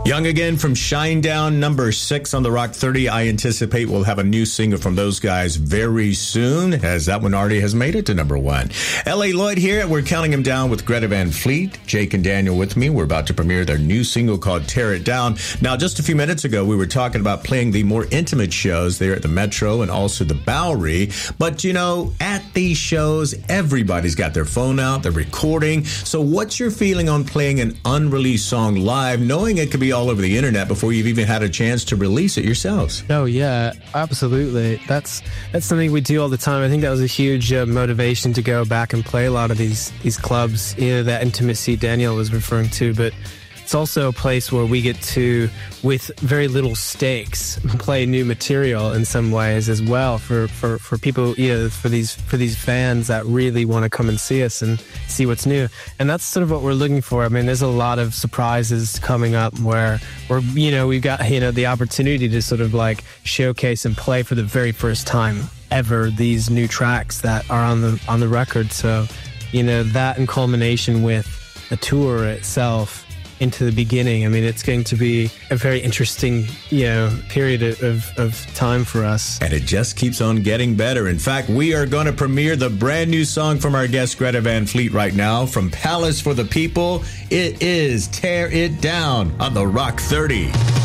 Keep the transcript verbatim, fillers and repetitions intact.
Young Again from Shinedown, number six on the Rock thirty. I anticipate we'll have a new single from those guys very soon, as that one already has made it to number one. L A. Lloyd here. We're counting him down with Greta Van Fleet. Jake and Daniel with me. We're about to premiere their new single called Tear It Down. Now, just a few minutes ago, we were talking about playing the more intimate shows there at the Metro and also the Bowery. But, you know, at these shows, everybody's got their phone out, they're recording. So what's your feeling on playing an unreleased song live, knowing it could be all over the internet before you've even had a chance to release it yourselves? Oh yeah, absolutely. That's that's something we do all the time. I think that was a huge uh, motivation to go back and play a lot of these these clubs, you know, that intimacy Daniel was referring to. But it's also a place where we get to, with very little stakes, play new material in some ways as well for, for, for people, you know, for these for these fans that really want to come and see us and see what's new. And that's sort of what we're looking for. I mean, there's a lot of surprises coming up where we're, you know, we've got, you know, the opportunity to sort of like showcase and play for the very first time ever these new tracks that are on the on the record. So, you know, that in culmination with the tour itself into the beginning. I mean, it's going to be a very interesting, you know, period of, of time for us. And it just keeps on getting better. In fact, we are going to premiere the brand new song from our guest Greta Van Fleet right now from Palace for the People. It is Tear It Down on the Rock thirty.